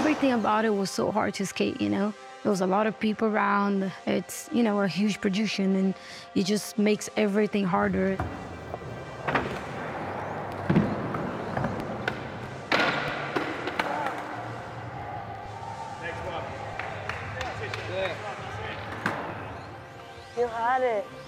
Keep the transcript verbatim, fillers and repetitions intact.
everything about it was so hard to skate, you know? There was a lot of people around. It's, you know, a huge production, and it just makes everything harder. You had it.